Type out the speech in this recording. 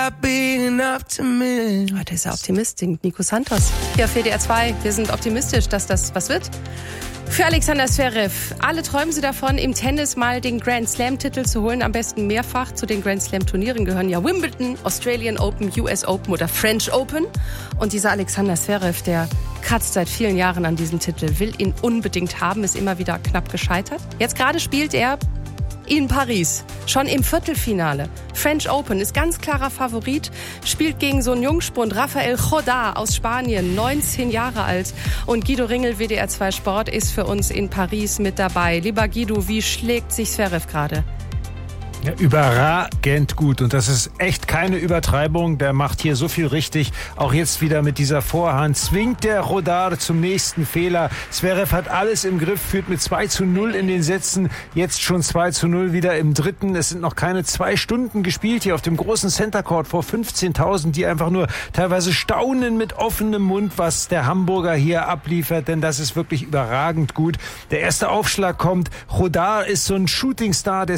not being optimist. Heute ist er Optimist, singt Nico Santos. Hier auf WDR 2, wir sind optimistisch, dass das was wird. Für Alexander Zverev. Alle träumen sie davon, im Tennis mal den Grand Slam-Titel zu holen, am besten mehrfach. Zu den Grand Slam-Turnieren gehören ja Wimbledon, Australian Open, US Open oder French Open. Und dieser Alexander Zverev, der kratzt seit vielen Jahren an diesem Titel, will ihn unbedingt haben, ist immer wieder knapp gescheitert. Jetzt gerade spielt er in Paris, schon im Viertelfinale. French Open ist ganz klarer Favorit, spielt gegen so einen Jungspund, Rafael Jodá aus Spanien, 19 Jahre alt. Und Guido Ringel, WDR 2 Sport, ist für uns in Paris mit dabei. Lieber Guido, wie schlägt sich Zverev gerade? Ja, überragend gut. Und das ist echt keine Übertreibung. Der macht hier so viel richtig. Auch jetzt wieder mit dieser Vorhand zwingt der Jodá zum nächsten Fehler. Zverev hat alles im Griff, führt mit 2:0 in den Sätzen. Jetzt schon 2:0 wieder im dritten. Es sind noch keine 2 Stunden gespielt hier auf dem großen Center Court vor 15.000, die einfach nur teilweise staunen mit offenem Mund, was der Hamburger hier abliefert. Denn das ist wirklich überragend gut. Der erste Aufschlag kommt. Jodá ist so ein Shootingstar, der